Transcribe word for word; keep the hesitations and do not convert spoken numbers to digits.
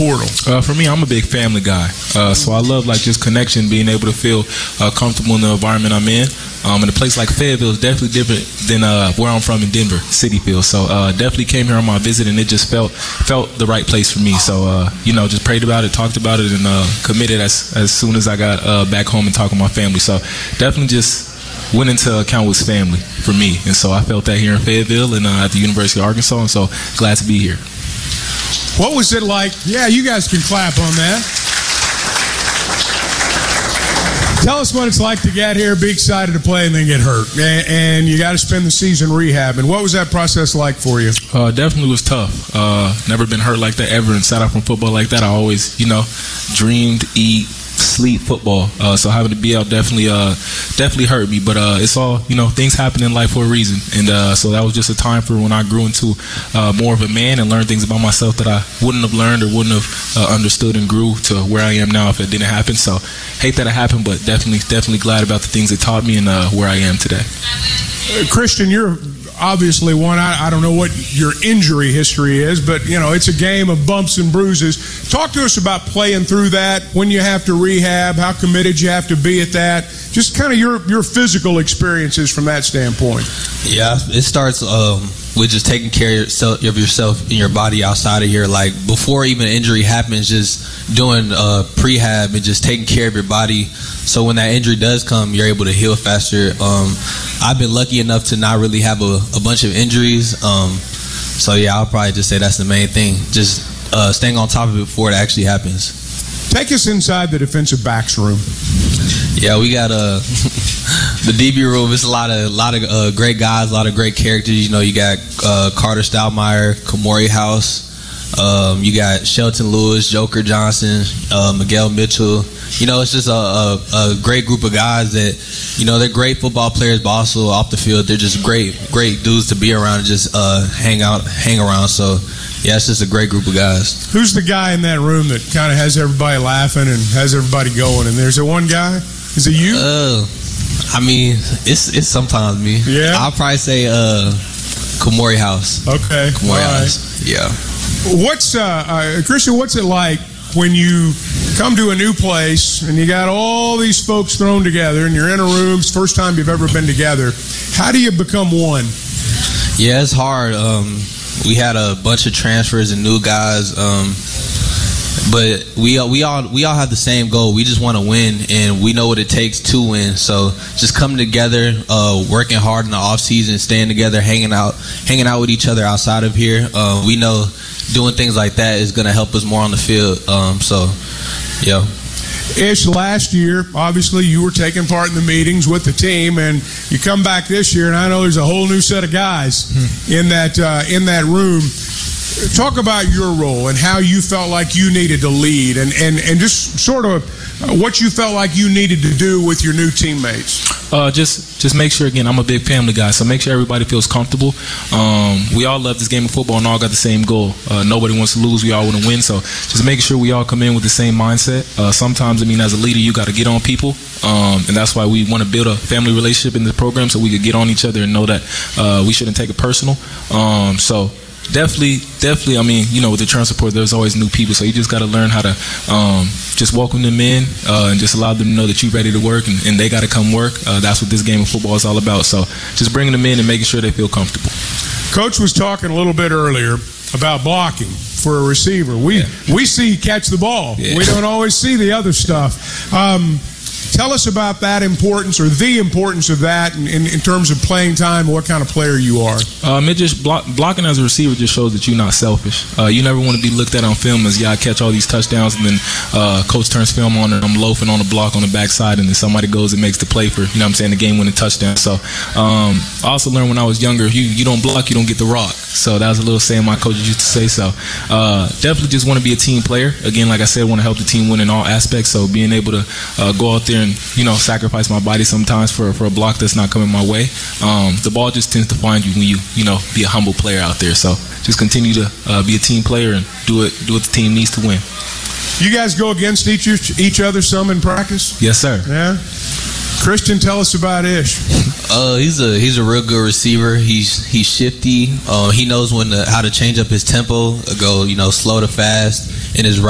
portal? Uh, for me, I'm a big family guy, uh, so I love like just connection, being able to feel uh, comfortable in the environment I'm in. Um, and a place like Fayetteville is definitely different than uh, where I'm from in Denver, City Field. So uh, definitely came here on my visit, and it just felt felt the right place for me. So uh, you know, just prayed about it, talked about it, and uh, committed as as soon as I got uh, back home and talked with my family. So definitely just went into account with family for me, and so I felt that here in Fayetteville and uh, at the University of Arkansas, and so glad to be here. What was it like? Yeah, you guys can clap on that. Tell us what it's like to get here, be excited to play, and then get hurt. And, and you got to spend the season rehab. And what was that process like for you? Uh, definitely was tough. Uh, never been hurt like that ever and sat out from football like that. I always, you know, dreamed, eat, sleep football. Uh, so having to be out definitely uh, definitely hurt me. But uh, it's all, you know, things happen in life for a reason. And uh, so that was just a time for when I grew into uh, more of a man and learned things about myself that I wouldn't have learned or wouldn't have uh, understood, and grew to where I am now if it didn't happen. So hate that it happened, but definitely definitely glad about the things it taught me and uh, where I am today. Uh, Christian, you're obviously one. I, I don't know what your injury history is, but, you know, it's a game of bumps and bruises. Talk to us about playing through that, when you have to rehab, how committed you have to be at that, just kind of your, your physical experiences from that standpoint. Yeah, it starts um, with just taking care of yourself, of yourself and your body outside of here. Like, before even injury happens, just doing uh, prehab and just taking care of your body. So when that injury does come, you're able to heal faster. Um, I've been lucky enough to not really have a, a bunch of injuries. Um, so, yeah, I'll probably just say that's the main thing, just uh, staying on top of it before it actually happens. Take us inside the defensive backs room. Yeah, we got uh, the D B room. It's a lot of, lot of uh, great guys, a lot of great characters. You know, you got uh, Carter Stoudemire, Kamori House. Um, you got Shelton Lewis, Joker Johnson, uh, Miguel Mitchell. You know, it's just a, a, a great group of guys that, you know, they're great football players, but also off the field, they're just great, great dudes to be around and just uh, hang out, hang around. So, yeah, it's just a great group of guys. Who's the guy in that room that kind of has everybody laughing and has everybody going? And there's a one guy? Is it you? Uh, I mean, it's it's sometimes me. Yeah? I'll probably say uh, Kamori House. Okay. Kamori All House. right. Yeah. What's, uh, uh, Christian, what's it like when you come to a new place and you got all these folks thrown together and you're in a room, it's the first time you've ever been together? How do you become one? Yeah, it's hard. Um, we had a bunch of transfers and new guys, um, but we we all we all have the same goal. We just want to win, and we know what it takes to win. So just coming together, uh, working hard in the off season, staying together, hanging out, hanging out with each other outside of here. Uh, we know doing things like that is going to help us more on the field. Um, so, yeah. Ish, last year, obviously, you were taking part in the meetings with the team, and you come back this year, and I know there's a whole new set of guys hmm. in that uh, in that room. Talk about your role and how you felt like you needed to lead, and, and, and just sort of what you felt like you needed to do with your new teammates. Uh, just just make sure, again, I'm a big family guy, so make sure everybody feels comfortable. Um, we all love this game of football and all got the same goal. Uh, nobody wants to lose. We all want to win. So just making sure we all come in with the same mindset. Uh, sometimes, I mean, as a leader, you got to get on people, um, and that's why we want to build a family relationship in the program so we could get on each other and know that uh, we shouldn't take it personal. Um, so Definitely, definitely. I mean, you know, with the transfer support, there's always new people, so you just got to learn how to um, just welcome them in uh, and just allow them to know that you're ready to work, and, and they got to come work. Uh, that's what this game of football is all about. So just bringing them in and making sure they feel comfortable. Coach was talking a little bit earlier about blocking for a receiver. We yeah. we see catch the ball. Yeah. We don't always see the other stuff. Um, Tell us about that importance, or the importance of that in, in, in terms of playing time, what kind of player you are. Um, it just block, blocking as a receiver just shows that you're not selfish. Uh, you never want to be looked at on film as, yeah, I catch all these touchdowns, and then uh, coach turns film on and I'm loafing on a block on the backside, and then somebody goes and makes the play for, you know what I'm saying, the game-winning touchdown. So um, I also learned when I was younger, you, you don't block, you don't get the rock. So that was a little saying my coaches used to say. So uh, definitely just want to be a team player. Again, like I said, want to help the team win in all aspects. So being able to uh, go out there and, you know, sacrifice my body sometimes for, for a block that's not coming my way. Um, the ball just tends to find you when you, you know, be a humble player out there. So just continue to uh, be a team player and do it, do what the team needs to win. You guys go against each each other some in practice? Yes, sir. Yeah. Christian, tell us about Ish. Uh, he's a he's a real good receiver. He's he's shifty. Uh, he knows when to, how to change up his tempo. Go, you know, slow to fast in his